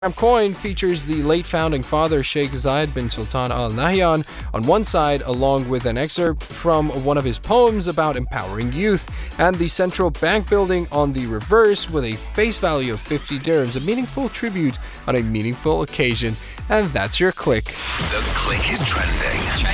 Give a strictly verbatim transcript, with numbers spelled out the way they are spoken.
Coin features the late founding father Sheikh Zayed bin Sultan Al Nahyan on one side, along with an excerpt from one of his poems about empowering youth, and the central bank building on the reverse with a face value of fifty dirhams, a meaningful tribute on a meaningful occasion. And that's your click. The click is trending.